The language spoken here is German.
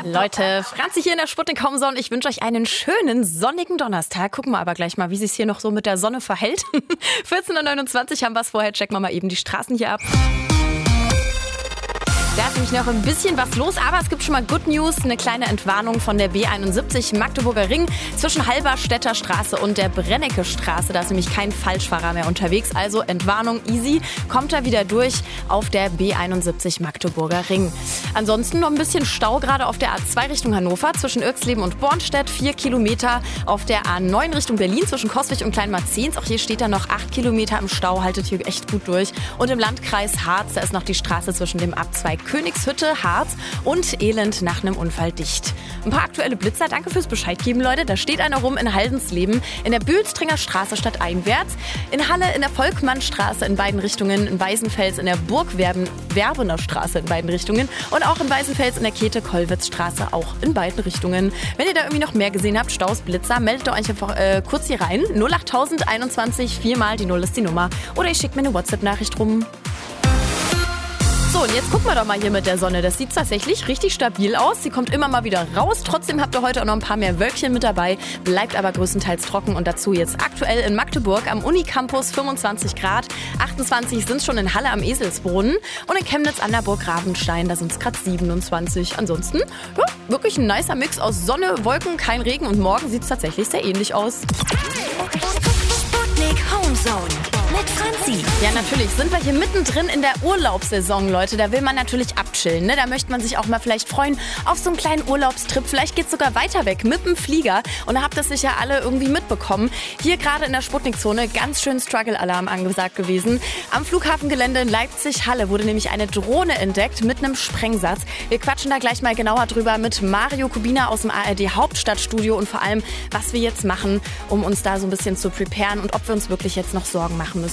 Leute, Franzi hier in der Sputnik Homezone. Ich wünsche euch einen schönen sonnigen Donnerstag. Gucken wir aber gleich mal, wie es hier noch so mit der Sonne verhält. 14:29 Uhr haben wir es vorher. Checken wir mal eben die Straßen hier ab. Da ist nämlich noch ein bisschen was los, aber es gibt schon mal Good News, eine kleine Entwarnung von der B71 Magdeburger Ring zwischen Halberstädter Straße und der Brennecke Straße. Da ist nämlich kein Falschfahrer mehr unterwegs, also Entwarnung easy, kommt da wieder durch auf der B71 Magdeburger Ring. Ansonsten noch ein bisschen Stau gerade auf der A2 Richtung Hannover zwischen Irxleben und Bornstedt, 4 Kilometer. Auf der A9 Richtung Berlin zwischen Coswig und Kleinmarzens, auch hier steht da noch 8 Kilometer im Stau, haltet hier echt gut durch. Und im Landkreis Harz, da ist noch die Straße zwischen dem Abzweig Königshütte, Harz und Elend nach einem Unfall dicht. Ein paar aktuelle Blitzer, danke fürs Bescheid geben, Leute. Da steht einer rum in Haldensleben, in der Bühlstringer Straße stadteinwärts, in Halle in der Volkmannstraße in beiden Richtungen, in Weißenfels in der Burgwerbener Straße in beiden Richtungen und auch in Weißenfels in der Käthe-Kollwitz-Straße auch in beiden Richtungen. Wenn ihr da irgendwie noch mehr gesehen habt, Staus, Blitzer, meldet euch einfach kurz hier rein. 08021, 4 mal die 0 ist die Nummer. Oder ihr schickt mir eine WhatsApp-Nachricht rum. So, und jetzt gucken wir doch mal hier mit der Sonne. Das sieht tatsächlich richtig stabil aus. Sie kommt immer mal wieder raus. Trotzdem habt ihr heute auch noch ein paar mehr Wölkchen mit dabei. Bleibt aber größtenteils trocken. Und dazu jetzt aktuell in Magdeburg am Unicampus 25 Grad. 28 sind es schon in Halle am Eselsbrunnen. Und in Chemnitz an der Burg Ravenstein, da sind es gerade 27. Ansonsten, ja, wirklich ein nicer Mix aus Sonne, Wolken, kein Regen. Und morgen sieht es tatsächlich sehr ähnlich aus. Sputnik Homezone mit Franzi. Ja, natürlich sind wir hier mittendrin in der Urlaubssaison, Leute. Da will man natürlich abchillen, ne? Da möchte man sich auch mal vielleicht freuen auf so einen kleinen Urlaubstrip. Vielleicht geht's sogar weiter weg mit dem Flieger. Und da habt ihr es sicher alle irgendwie mitbekommen. Hier gerade in der Sputnik-Zone ganz schön Struggle-Alarm angesagt gewesen. Am Flughafengelände in Leipzig-Halle wurde nämlich eine Drohne entdeckt mit einem Sprengsatz. Wir quatschen da gleich mal genauer drüber mit Mario Kubina aus dem ARD Hauptstadtstudio und vor allem, was wir jetzt machen, um uns da so ein bisschen zu preparen und ob wir uns wirklich jetzt noch Sorgen machen müssen.